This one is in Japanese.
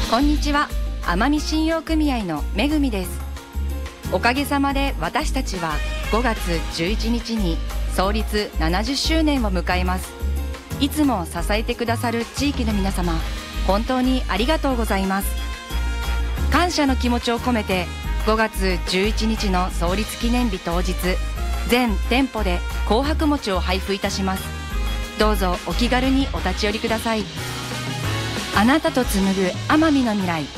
こんにちは、奄美信用組合のめぐみです。おかげさまで私たちは5月11日に創立70周年を迎えます。いつも支えてくださる地域の皆様、本当にありがとうございます。感謝の気持ちを込めて5月11日の創立記念日当日、全店舗で紅白餅を配布いたします。どうぞお気軽にお立ち寄りください。あなたと紡ぐ奄美の未来。